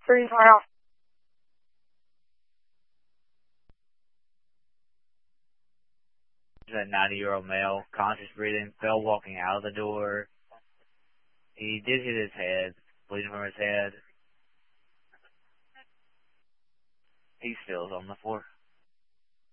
Freeze around. A 90-year-old male, conscious breathing, fell walking out of the door. He did hit his head, bleeding from his head. He still is on the floor.